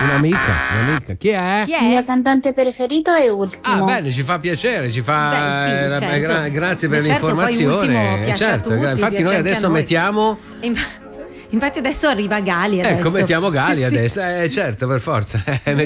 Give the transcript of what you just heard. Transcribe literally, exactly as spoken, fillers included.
Un'amica, un'amica. Chi è? Chi è? Il mio cantante preferito è Ultimo. Ah, bene, ci fa piacere, ci fa. Beh, sì, eh, certo. gra- grazie per Beh, certo, poi l'informazione. Ultimo piace a certo, tutti, infatti, piace noi anche adesso a noi. mettiamo. E inf- Infatti adesso arriva Gali. Adesso. Ecco, mettiamo Gali Sì. adesso. Eh, certo, per forza.